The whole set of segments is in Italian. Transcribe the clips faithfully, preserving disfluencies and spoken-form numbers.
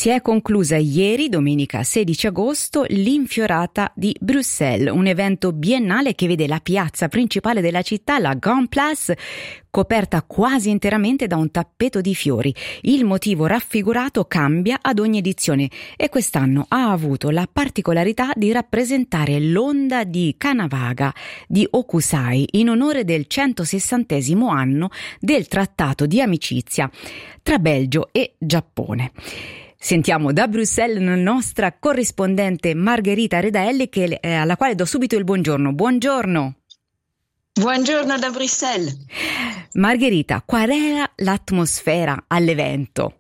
Si è conclusa ieri, domenica sedici agosto, l'Infiorata di Bruxelles, un evento biennale che vede la piazza principale della città, la Grand Place, coperta quasi interamente da un tappeto di fiori. Il motivo raffigurato cambia ad ogni edizione e quest'anno ha avuto la particolarità di rappresentare l'onda di Kanavaga di Hokusai in onore del centosessantesimo anno del trattato di amicizia tra Belgio e Giappone. Sentiamo da Bruxelles la nostra corrispondente Margherita Redaelli, che, eh, alla quale do subito il buongiorno. Buongiorno. Buongiorno da Bruxelles. Margherita, qual era l'atmosfera all'evento?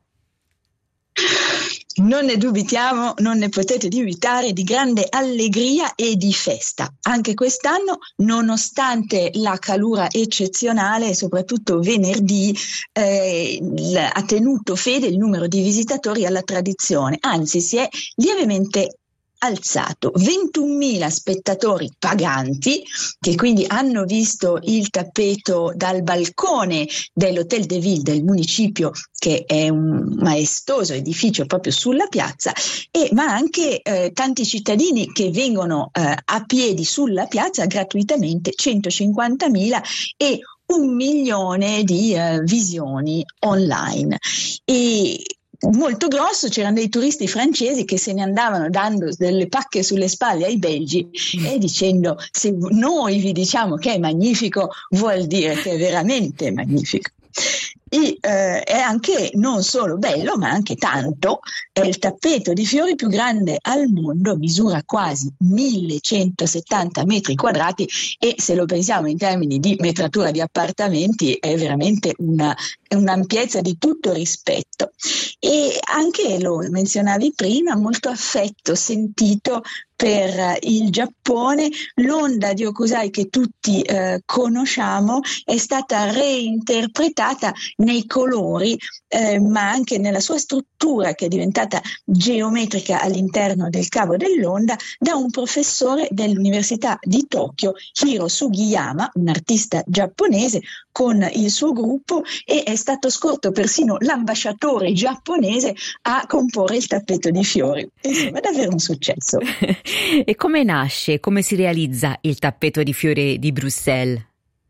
Non ne dubitiamo, non ne potete dubitare, di grande allegria e di festa. Anche quest'anno, nonostante la calura eccezionale, soprattutto venerdì, eh, ha tenuto fede il numero di visitatori alla tradizione, anzi si è lievemente alzato. ventunomila spettatori paganti che quindi hanno visto il tappeto dal balcone dell'Hôtel de Ville del municipio, che è un maestoso edificio proprio sulla piazza, e ma anche eh, tanti cittadini che vengono eh, a piedi sulla piazza gratuitamente, centocinquantamila e un milione di eh, visioni online. E molto grosso, c'erano dei turisti francesi che se ne andavano dando delle pacche sulle spalle ai belgi e dicendo: se noi vi diciamo che è magnifico, vuol dire che è veramente magnifico. E, eh, è anche non solo bello, ma anche tanto. È il tappeto di fiori più grande al mondo, misura quasi millecentosettanta metri quadrati e, se lo pensiamo in termini di metratura di appartamenti, è veramente una, un'ampiezza di tutto rispetto. E anche, lo menzionavi prima, molto affetto sentito per il Giappone. L'onda di Hokusai che tutti eh, conosciamo è stata reinterpretata nei colori, eh, ma anche nella sua struttura, che è diventata geometrica all'interno del cavo dell'onda, da un professore dell'Università di Tokyo, Hiro Sugiyama, un artista giapponese, con il suo gruppo, e è stato scorto persino l'ambasciatore giapponese a comporre il tappeto di fiori. Insomma, è davvero un successo. E come nasce, come si realizza il tappeto di fiori di Bruxelles?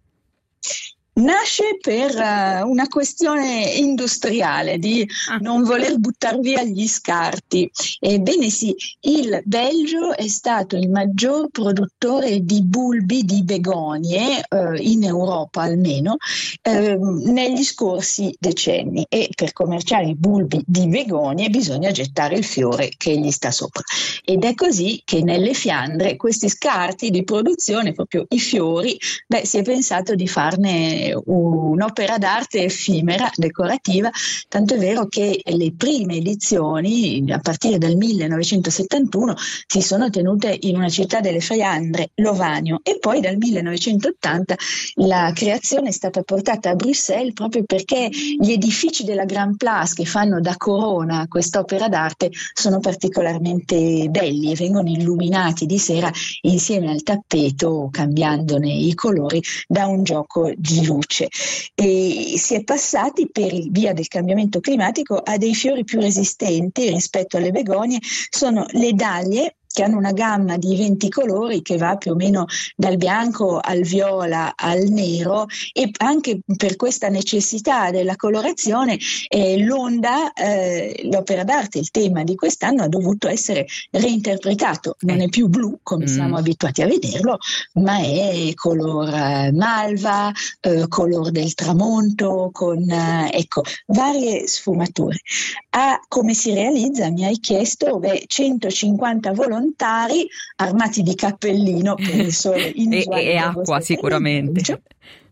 Nasce per uh, una questione industriale di ah. non voler buttare via gli scarti. Ebbene sì, il Belgio è stato il maggior produttore di bulbi di begonie, uh, in Europa almeno, uh, negli scorsi decenni, e per commerciare i bulbi di begonie bisogna gettare il fiore che gli sta sopra. Ed è così che nelle Fiandre questi scarti di produzione, proprio i fiori, beh, si è pensato di farne un'opera d'arte effimera, decorativa, tanto è vero che le prime edizioni, a partire dal millenovecentosettantuno, si sono tenute in una città delle Fiandre, Lovanio, e poi dal millenovecentottanta la creazione è stata portata a Bruxelles, proprio perché gli edifici della Grand Place, che fanno da corona a quest'opera d'arte, sono particolarmente belli e vengono illuminati di sera insieme al tappeto, cambiandone i colori da un gioco di luce. E si è passati, per via del cambiamento climatico, a dei fiori più resistenti rispetto alle begonie. Sono le dahlie, che hanno una gamma di venti colori che va più o meno dal bianco al viola al nero, e anche per questa necessità della colorazione eh, l'onda, eh, l'opera d'arte, il tema di quest'anno ha dovuto essere reinterpretato. Non è più blu come mm. siamo abituati a vederlo, ma è color malva, eh, color del tramonto, con eh, ecco varie sfumature. Ah, come si realizza? Mi hai chiesto. Beh, centocinquanta volontari armati di cappellino per il sole inusuale e, e acqua sicuramente.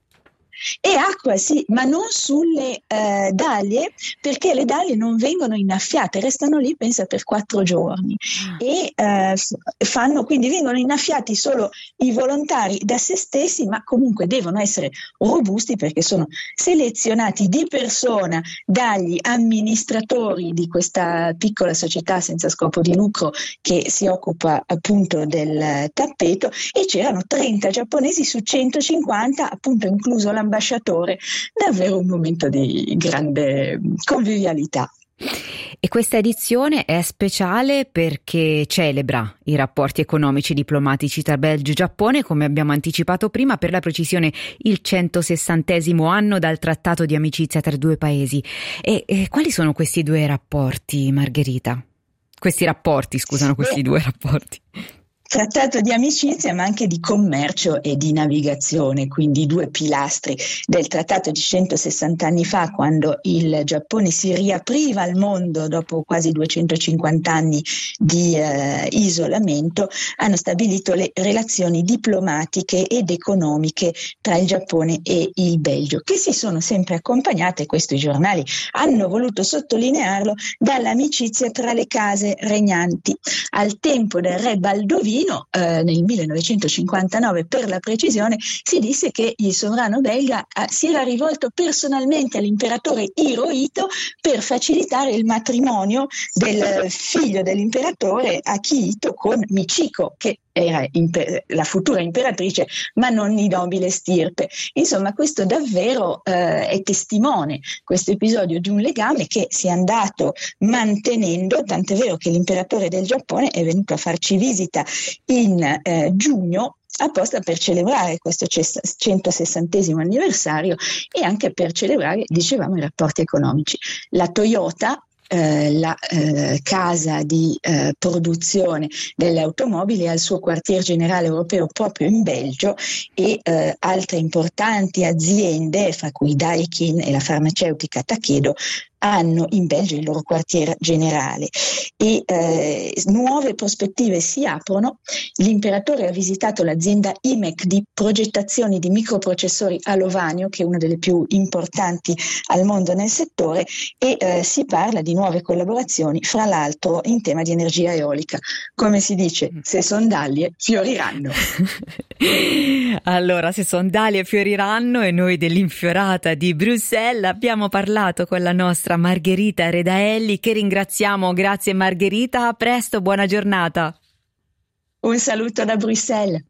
E acqua, sì, ma non sulle eh, dahlie, perché le dahlie non vengono innaffiate, restano lì, pensa, per quattro giorni. E eh, fanno, quindi vengono innaffiati solo i volontari da se stessi, ma comunque devono essere robusti, perché sono selezionati di persona dagli amministratori di questa piccola società senza scopo di lucro che si occupa appunto del tappeto, e c'erano trenta giapponesi su centocinquanta, appunto incluso l'ambasciatore. Davvero un momento di grande convivialità. E questa edizione è speciale perché celebra i rapporti economici e diplomatici tra Belgio e Giappone, come abbiamo anticipato prima, per la precisione il centosessantesimo anno dal trattato di amicizia tra i due paesi. E, e quali sono questi due rapporti, Margherita? Questi rapporti, scusano, questi due rapporti. Trattato di amicizia, ma anche di commercio e di navigazione, quindi i due pilastri del trattato di centosessanta anni fa, quando il Giappone si riapriva al mondo dopo quasi duecentocinquanta anni di eh, isolamento, hanno stabilito le relazioni diplomatiche ed economiche tra il Giappone e il Belgio, che si sono sempre accompagnate, questo i giornali hanno voluto sottolinearlo, dall'amicizia tra le case regnanti. Al tempo del re Baldovino, Eh, nel millenovecentocinquantanove per la precisione, si disse che il sovrano belga eh, si era rivolto personalmente all'imperatore Hirohito per facilitare il matrimonio del figlio dell'imperatore Akihito con Michiko, che era imper- la futura imperatrice, ma non di nobile stirpe. Insomma, questo davvero eh, è testimone, questo episodio, di un legame che si è andato mantenendo, tant'è vero che l'imperatore del Giappone è venuto a farci visita in eh, giugno, apposta per celebrare questo centosessantesimo anniversario e anche per celebrare, dicevamo, i rapporti economici. La Toyota, Eh, la eh, casa di eh, produzione delle automobili, ha il suo quartier generale europeo proprio in Belgio, e eh, altre importanti aziende, fra cui Daikin e la farmaceutica Takeda, hanno in Belgio il loro quartier generale, e eh, nuove prospettive si aprono. L'imperatore ha visitato l'azienda I M E C di progettazioni di microprocessori a Lovanio, che è una delle più importanti al mondo nel settore, e eh, si parla di nuove collaborazioni, fra l'altro in tema di energia eolica. Come si dice, se son daglie fioriranno. Allora, se son daglie fioriranno, e noi dell'infiorata di Bruxelles abbiamo parlato con la nostra Margherita Redaelli, che ringraziamo. Grazie Margherita, a presto, buona giornata. Un saluto da Bruxelles.